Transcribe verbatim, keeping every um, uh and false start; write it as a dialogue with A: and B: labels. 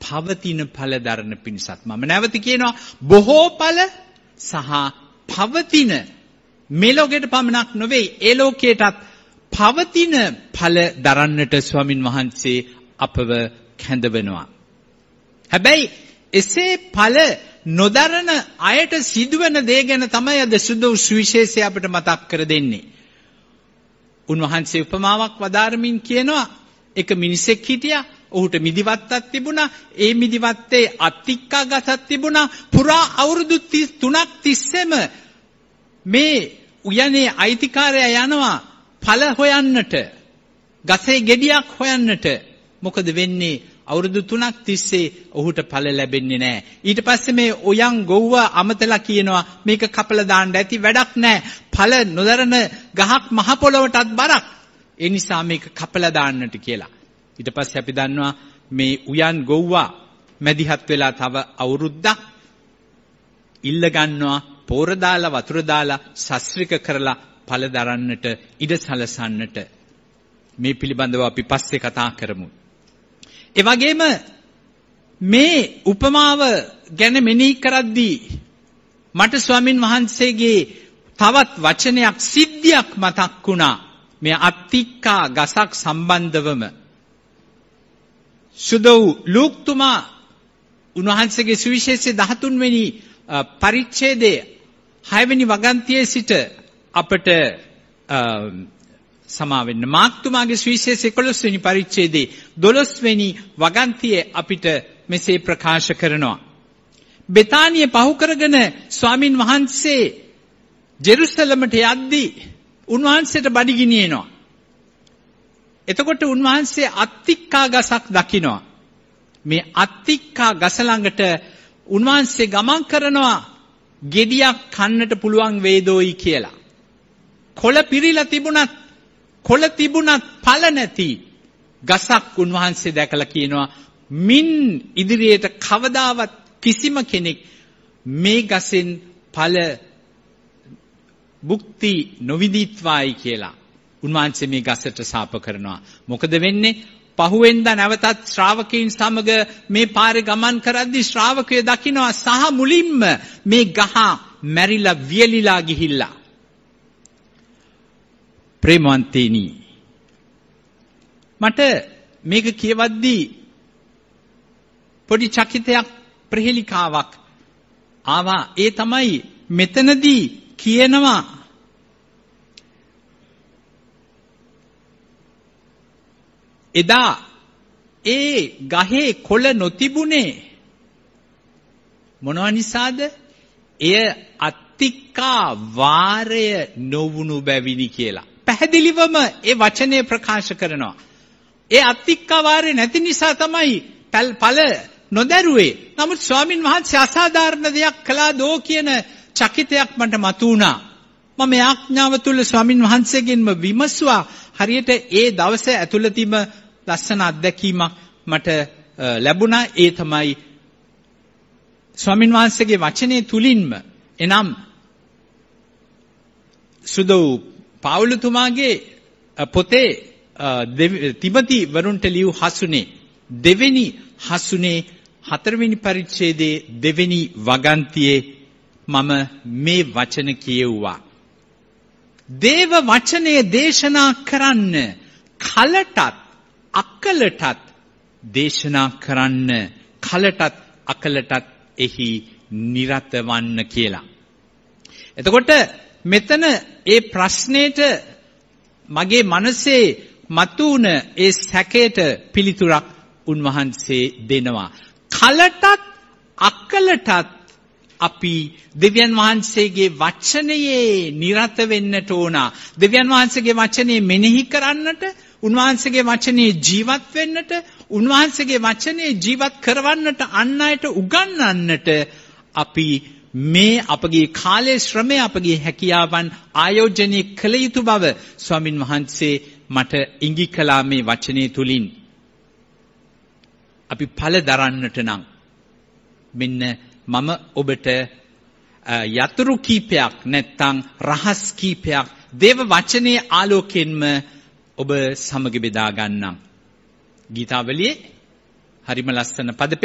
A: පවතින ඵල දරන පිණිසත්. මම නැවත කියනවා බොහෝ ඵල සහ පවතින මේ ලෝකයට පමණක් නොවේ ඒ ලෝකයටත් පවතින ඵල දරන්නට ස්වාමින් වහන්සේ අපව කැඳවනවා. හැබැයි එසේ ඵල නොදරන අයට සිදුවන දේ ගැන තමයි අද සුදු සුවිශේෂය අපිට මතක් කර දෙන්නේ. උන්වහන්සේ උපමාවක් වදාරමින් කියනවා එක මිනිසෙක් හිටියා. ඔහුට මිදිවත්තක් තිබුණා. ඒ මිදිවත්තේ අත්තික්කා ගසක් තිබුණා. පුරා අවුරුදු තුනක් තිස්සේම මේ උයනේ අයිතිකාරයා යනවා ඵල හොයන්නට. ගසේ ගෙඩියක් හොයන්නට. මොකද වෙන්නේ? අවුරුදු තුනක් තිස්සේ ඔහුට ඵල ලැබෙන්නේ නැහැ. ඊට පස්සේ මේ ඔයන් ගොව්ව අමතලා කියනවා මේක කපලා දාන්න ඇති වැඩක් නැහැ. ඵල නොදරන ගහක් මහ පොළොවටත් බරක්. ඒ නිසා මේක කපලා දාන්නට කියලා. ඊට පස්සේ අපි දන්නවා මේ උයන් ගොව්වා මැදිහත් වෙලා තව අවුරුද්දක් ඉල්ල ගන්නවා පෝර දාලා වතුර දාලා සස්ත්‍රික කරලා ඵල දරන්නට ඉඩ සලසන්නට. මේ පිළිබඳව අපි පස්සේ කතා කරමු. ඒ වගේම මේ උපමාව ගැන මෙනෙහි කරද්දී මට ස්වාමින් වහන්සේගේ තවත් වචනයක් සිද්ධියක් මතක් වුණා. මේ අත්තික්කා ගසක් සම්බන්ධවම සුදෝ ලූක්තුමා උන්වහන්සේගේ සුවිශේෂයේ දහතුන් වෙනි පරිච්ඡේදයේ හය වෙනි වගන්තියේ සිට අපට සමාවෙන්න මාක්තුමාගේ සුවිශේෂයේ එකොළොස් වෙනි පරිච්ඡේදයේ දොළොස් වෙනි වගන්තියේ අපිට මෙසේ ප්‍රකාශ කරනවා. බෙතානිය පහු කරගෙන ස්වාමින් වහන්සේ ජෙරුසලමට යද්දී උන්වහන්සේට බඩගිනි එනවා. එතකොට උන්වහන්සේ අත්තික්කා ගසක් දකිනවා. මේ අත්තික්කා ගස ළඟට උන්වහන්සේ ගමන් කරනවා ගෙඩියක් කන්නට පුළුවන් වේදෝයි කියලා. කොළ පිරීලා තිබුණත් කොළ තිබුණත් ඵල නැති ගසක් උන්වහන්සේ දැකලා කියනවා මින් ඉදිරියට කවදාවත් කිසිම කෙනෙක් මේ ගසෙන් ඵල භුක්ති නොවිදිත්වායි කියලා. උන්වහන්සේ මේ ගසට සාප කරනවා. මොකද වෙන්නේ? පහුවෙන්දා නැවතත් ශ්‍රාවකයන් සමග මේ පාරේ ගමන් කරද්දී ශ්‍රාවකයෝ දකිනවා සහ මුලින්ම මේ ගහ මැරිලා වියලිලා ගිහිල්ලා. ප්‍රේමවන්තේනි, මට මේක කියවද්දී පොඩි චකිතයක් ප්‍රහෙලිකාවක් ආවා. ඒ තමයි මෙතනදී කියනවා එදා ඒ ගහේ කොළ නොතිබුණේ මොනවා නිසාද? එය අත්තික්කා වාරය නොවුණු බැවිනි කියලා. පැහැදිලිවම ඒ වචනේ ප්‍රකාශ කරනවා. ඒ අත්තික්කා වාරය නැති නිසා තමයි ඵල නොදැරුවේ. නමුත් ස්වාමින් වහන්සේ අසාධාරණ දෙයක් කළා දෝ කියන චකිතයක් මට මතුණා. මම ආඥාව තුල ස්වාමින් වහන්සේගෙන්ම විමසුවා. හරියට ඒ දවසේ ඇතුළතින්ම ලස්සන අත්දැකීමක් මට ලැබුණා. ඒ තමයි ස්වාමින් වහන්සේගේ වචනේ තුලින්ම එනම් සුදෝ පාවුලතුමාගේ පොතේ තිමති වරුන්ට ලියු හසුනේ දෙවෙනි හසුනේ හතරවෙනි පරිච්ඡේදයේ දෙවෙනි වගන්තියේ මම මේ වචන කියෙව්වා. දේව වචනේ දේශනා කරන්න කලටත් අකලටත් දේශනා කරන්න කලටත් අකලටත් එහි නිරත වන්න කියලා. එතකොට මෙතන ඒ ප්‍රශ්නෙට මගේ මනසේ මතුවන ඒ සැකයට පිළිතුරක් උන්වහන්සේ දෙනවා. කලටත් අකලටත් අපි දෙවියන් වහන්සේගේ වචනයේ නිරත වෙන්නට ඕන. දෙවියන් වහන්සේගේ වචනේ මෙනෙහි කරන්නට, උන්වහන්සේගේ වචනේ ජීවත් වෙන්නට, උන්වහන්සේගේ වචනේ ජීවත් කරවන්නට, අන් අයට උගන්වන්නට අපි මේ අපගේ කාලයේ ශ්‍රමය, අපගේ හැකියාවන් ආයෝජනය කළ යුතු බව ස්වාමින් වහන්සේ මට ඉඟි කළා මේ වචනේ තුලින්. අපි ඵල දරන්නට නම් මෙන්න මම ඔබට යතුරු කීපයක් නැත්නම් රහස් කීපයක් දේව වචනේ ආලෝකයෙන්ම ඔබ සමග බෙදා ගන්නම්. ගීතාවලියේ හරිම ලස්සන පද